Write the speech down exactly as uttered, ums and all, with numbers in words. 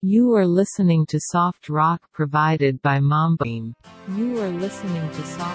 You are listening to soft rock provided by Mambo. You are listening to soft